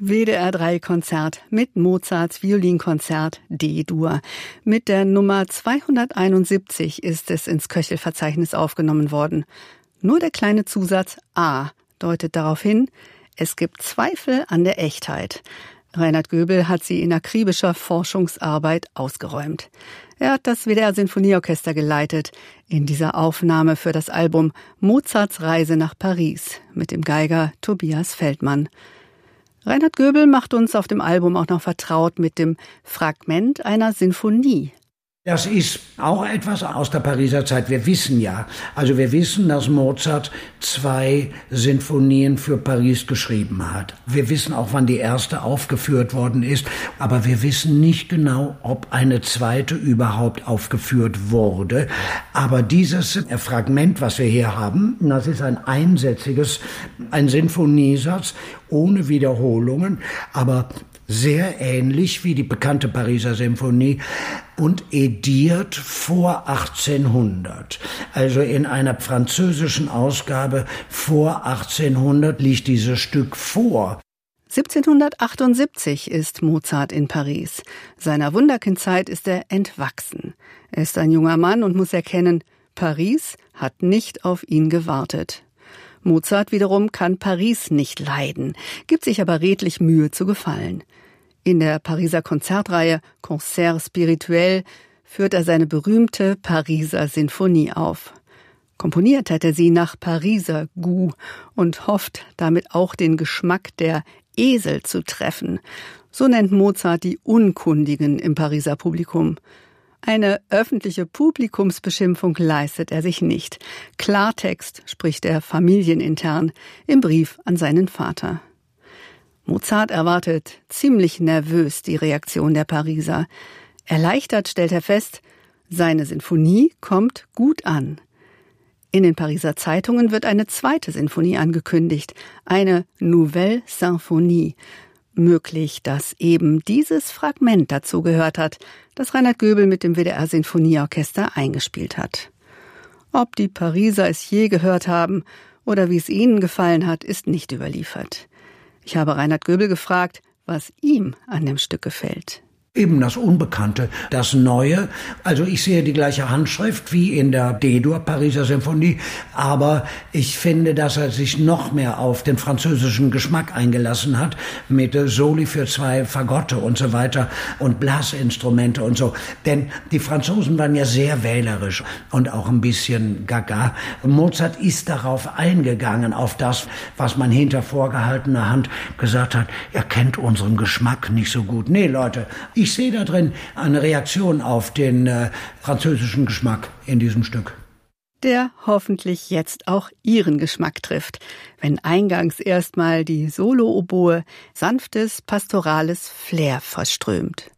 WDR 3 Konzert mit Mozarts Violinkonzert D-Dur. Mit der Nummer 271 ist es ins Köchelverzeichnis aufgenommen worden. Nur der kleine Zusatz A deutet darauf hin, es gibt Zweifel an der Echtheit. Reinhard Göbel hat sie in akribischer Forschungsarbeit ausgeräumt. Er hat das WDR Sinfonieorchester geleitet in dieser Aufnahme für das Album Mozarts Reise nach Paris mit dem Geiger Tobias Feldmann. Reinhard Göbel macht uns auf dem Album auch noch vertraut mit dem Fragment einer Sinfonie. Das ist auch etwas aus der Pariser Zeit. Wir wissen, dass Mozart 2 Sinfonien für Paris geschrieben hat. Wir wissen auch, wann die erste aufgeführt worden ist, aber wir wissen nicht genau, ob eine zweite überhaupt aufgeführt wurde. Aber dieses Fragment, was wir hier haben, das ist ein Sinfoniesatz ohne Wiederholungen, aber sehr ähnlich wie die bekannte Pariser Symphonie und ediert vor 1800. Also in einer französischen Ausgabe vor 1800 liegt dieses Stück vor. 1778 ist Mozart in Paris. Seiner Wunderkindzeit ist er entwachsen. Er ist ein junger Mann und muss erkennen, Paris hat nicht auf ihn gewartet. Mozart wiederum kann Paris nicht leiden, gibt sich aber redlich Mühe zu gefallen. In der Pariser Konzertreihe Concert Spirituel führt er seine berühmte Pariser Sinfonie auf. Komponiert hat er sie nach Pariser Goût und hofft damit auch den Geschmack der Esel zu treffen. So nennt Mozart die Unkundigen im Pariser Publikum. Eine öffentliche Publikumsbeschimpfung leistet er sich nicht. Klartext spricht er familienintern im Brief an seinen Vater. Mozart erwartet ziemlich nervös die Reaktion der Pariser. Erleichtert stellt er fest, seine Sinfonie kommt gut an. In den Pariser Zeitungen wird eine zweite Sinfonie angekündigt, eine Nouvelle Symphonie. Möglich, dass eben dieses Fragment dazu gehört hat, das Reinhard Göbel mit dem WDR Sinfonieorchester eingespielt hat. Ob die Pariser es je gehört haben oder wie es ihnen gefallen hat, ist nicht überliefert. Ich habe Reinhard Göbel gefragt, was ihm an dem Stück gefällt. Eben das Unbekannte, das Neue. Also ich sehe die gleiche Handschrift wie in der D-Dur Pariser Symphonie, aber ich finde, dass er sich noch mehr auf den französischen Geschmack eingelassen hat, mit Soli für 2 Fagotte und so weiter und Blasinstrumente und so. Denn die Franzosen waren ja sehr wählerisch und auch ein bisschen gaga. Mozart ist darauf eingegangen, auf das, was man hinter vorgehaltener Hand gesagt hat, er kennt unseren Geschmack nicht so gut. Nee, Leute, ich sehe da drin eine Reaktion auf den französischen Geschmack in diesem Stück. Der hoffentlich jetzt auch Ihren Geschmack trifft, wenn eingangs erstmal die Solo-Oboe sanftes, pastorales Flair verströmt.